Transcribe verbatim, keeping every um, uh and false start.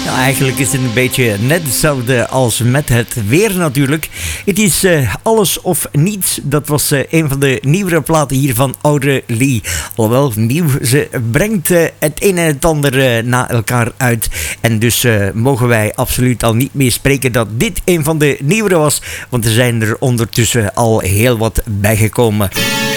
Nou, eigenlijk is het een beetje net hetzelfde als met het weer natuurlijk. Het is uh, alles of niets. Dat was uh, een van de nieuwere platen hier van Audrey Lee. Alhoewel nieuw, ze brengt uh, het een en het ander uh, na elkaar uit. En dus uh, mogen wij absoluut al niet meer spreken dat dit een van de nieuwere was. Want er zijn er ondertussen al heel wat bijgekomen.